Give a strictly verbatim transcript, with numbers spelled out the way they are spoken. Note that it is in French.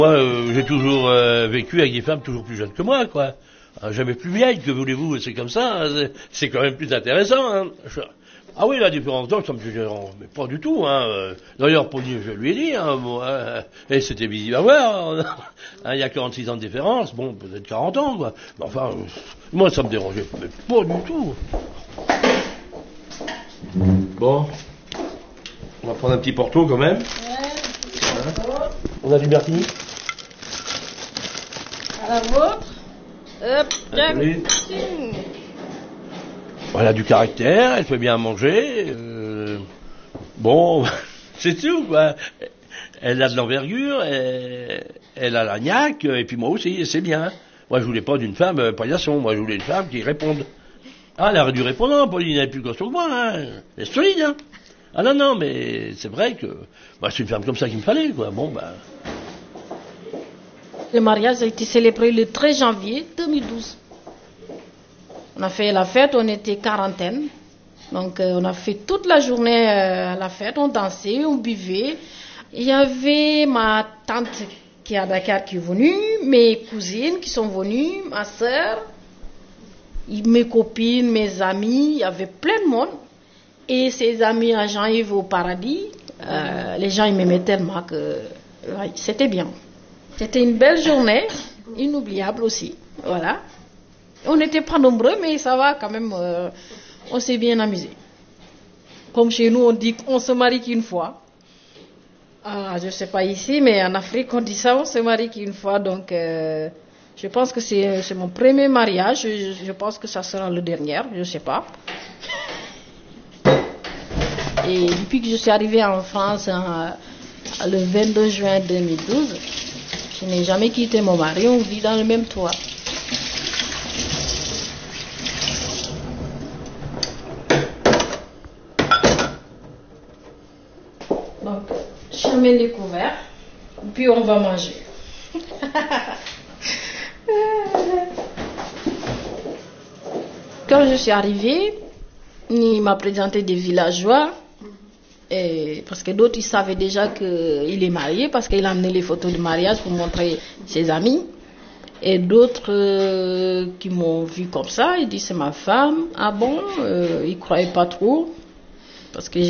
Moi, euh, j'ai toujours euh, vécu avec des femmes toujours plus jeunes que moi, quoi. Ah, jamais plus vieilles, que voulez-vous, c'est comme ça, hein, c'est quand même plus intéressant. Hein. Ah oui, la différence d'âge, ça me gêne, mais pas du tout. Hein. D'ailleurs, pour dire, je lui ai dit, hein, bon, hein, et c'était visible à voir. Hein, il y a quarante-six ans de différence, bon, peut-être quarante ans, quoi. Mais enfin, euh, moi, ça me dérangeait mais pas du tout. Bon, on va prendre un petit porto quand même. Hein. On a du Bertini. À la vôtre. Hop, tac. Elle a du caractère, elle fait bien manger. Euh, bon, c'est tout, quoi. Elle a de l'envergure, elle, elle a la niaque, et puis moi aussi, c'est bien. Moi, je voulais pas d'une femme euh, paillasson, moi, je voulais une femme qui réponde. Ah, elle aurait dû répondre, hein, Pauline, elle est plus costaud que moi, hein. Elle est solide, hein. Ah non, non, mais c'est vrai que bah, c'est une femme comme ça qu'il me fallait, quoi. Bon, bah... Le mariage a été célébré le treize janvier deux mille douze. On a fait la fête, on était quarantaine. Donc euh, on a fait toute la journée euh, la fête, on dansait, on buvait. Il y avait ma tante qui est à Dakar qui est venue, mes cousines qui sont venues, ma soeur, mes copines, mes amis, il y avait plein de monde. Et ses amis à Jean-Yves au paradis, euh, les gens ils m'aimaient tellement que ouais, c'était bien. C'était une belle journée, inoubliable aussi, voilà. On n'était pas nombreux, mais ça va quand même, euh, on s'est bien amusé. Comme chez nous, on dit qu'on se marie qu'une fois. Ah, je ne sais pas ici, mais en Afrique, on dit ça, on se marie qu'une fois. Donc, euh, je pense que c'est, c'est mon premier mariage. Je, je pense que ça sera le dernier, je ne sais pas. Et depuis que je suis arrivée en France, hein, le vingt-deux juin deux mille douze, je n'ai jamais quitté mon mari, on vit dans le même toit. Donc, je mets les couverts, puis on va manger. Quand je suis arrivée, il m'a présenté des villageois, et parce que d'autres ils savaient déjà qu'il est marié, parce qu'il a amené les photos de mariage pour montrer ses amis. Et d'autres euh, qui m'ont vu comme ça, ils disent c'est ma femme. Ah bon, euh, ils ne croyaient pas trop, parce que